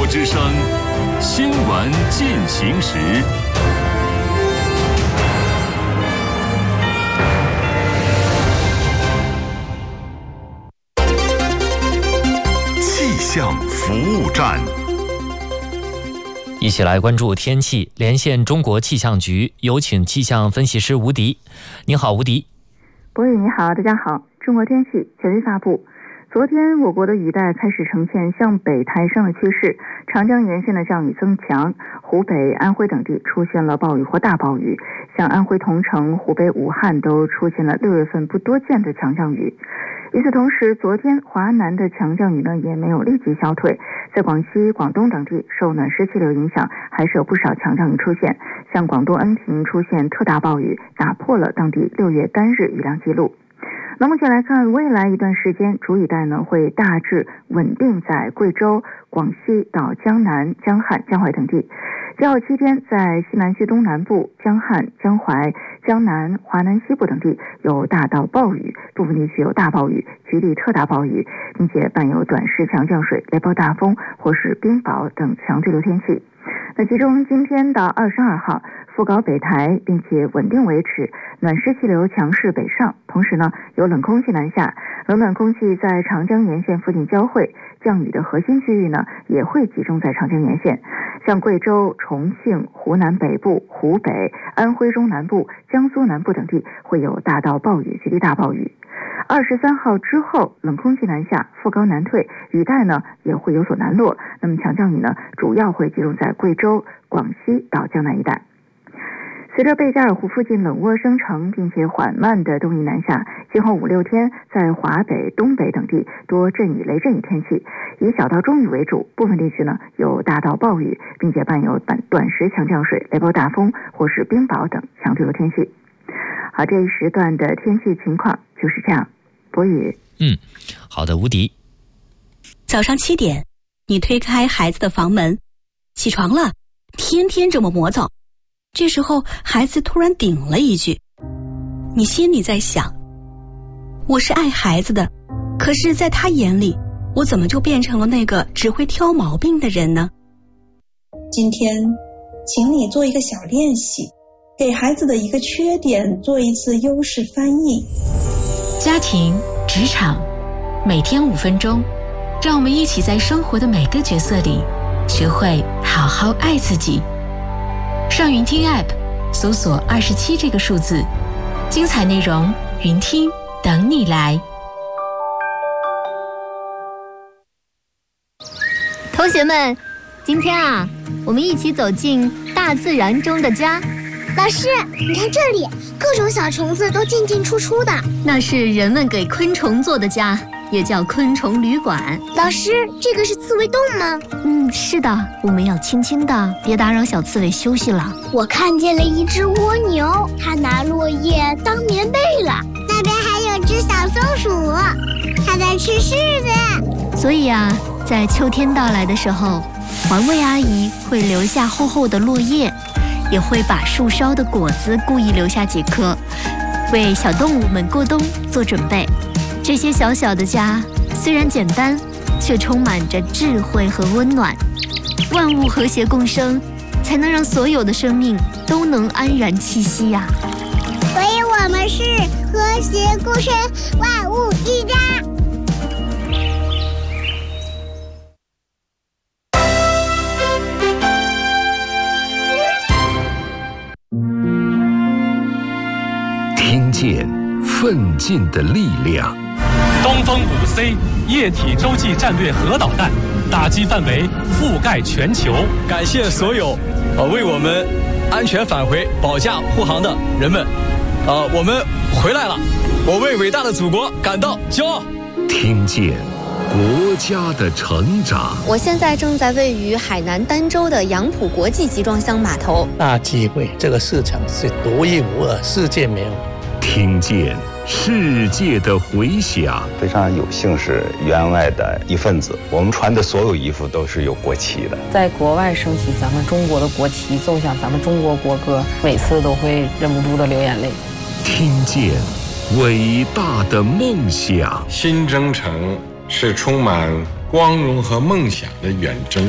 之声，新闻进行时。气象服务站， 一起来关注天气。连线中国气象局，有请气象分析师吴迪。你好，吴迪。 博宇你好，大家好。中国天气权威发布。昨天我国的雨带开始呈现向北抬升的趋势，长江沿线的降雨增强，湖北、安徽等地出现了暴雨或大暴雨，像安徽桐城、湖北武汉都出现了6月份不多见的强降雨。与此同时，昨天华南的强降雨呢也没有立即消退，在广西、广东等地受暖湿气流影响，还是有不少强降雨出现，像广东恩平出现特大暴雨，打破了当地6月单日雨量记录。那目前来看，未来一段时间主雨带呢会大致稳定在贵州、广西到江南、江汉、江淮等地。较后7天在西南区东南部、江汉、江淮、江南、华南西部等地有大到暴雨，部分地区有大暴雨，局地特大暴雨，并且伴有短时强降水、雷暴大风或是冰雹等强对流天气。那其中今天到22号副高北抬，并且稳定维持，暖湿气流强势北上，同时呢有冷空气南下，冷暖空气在长江沿线附近交汇，降雨的核心区域呢也会集中在长江沿线，像贵州、重庆、湖南北部、湖北、安徽中南部、江苏南部等地会有大到暴雨、局地大暴雨。23号之后，冷空气南下，副高南退，雨带呢也会有所南落，那么强降雨呢主要会集中在贵州、广西到江南一带。随着贝加尔湖附近冷涡生成，并且缓慢的东移南下，今后5-6天在华北、东北等地多阵雨、雷阵雨天气，以小到中雨为主，部分地区呢有大到暴雨，并且伴有短时强降水、雷暴大风或是冰雹等强对流天气。好，这一时段的天气情况就是这样。博宇， 好的，吴迪。 早上7点，你推开孩子的房门，起床了，天天这么磨蹭。这时候孩子突然顶了一句，你心里在想，我是爱孩子的，可是在他眼里，我怎么就变成了那个只会挑毛病的人呢？ 今天请你做一个小练习，给孩子的一个缺点做一次优势翻译。 家庭、职场，每天5分钟，让我们一起在生活的每个角色里学会好好爱自己。上云听 App 搜索27这个数字，精彩内容云听等你来。 同学们，今天我们一起走进大自然中的家。 老师，你看这里，各种小虫子都进进出出的。 那是人们给昆虫做的家，也叫昆虫旅馆。 老师，这个是刺猬洞吗？ 是的，我们要轻轻的，别打扰小刺猬休息了。 我看见了一只蜗牛，它拿落叶当棉被了。那边还有只小松鼠，它在吃柿子。 所以在秋天到来的时候，环卫阿姨会留下厚厚的落叶，也会把树梢的果子故意留下几颗，为小动物们过冬做准备。这些小小的家虽然简单，却充满着智慧和温暖。万物和谐共生，才能让所有的生命都能安然栖息呀。 所以我们是和谐共生，万物一家。 听见奋进的力量。 东风5C 液体洲际战略核导弹打击范围覆盖全球。 感谢所有为我们安全返回保驾护航的人们，我们回来了，我为伟大的祖国感到骄傲。 听见国家的成长。 我现在正在位于海南儋州的杨浦国际集装箱码头。 大机会，这个市场是独一无二，世界没有。 听见世界的回响。 非常有幸是员外的一份子，我们穿的所有衣服都是有国旗的。 在国外升起咱们中国的国旗，奏响咱们中国国歌，每次都会忍不住的流眼泪。 听见伟大的梦想。 新征程是充满光荣和梦想的远征。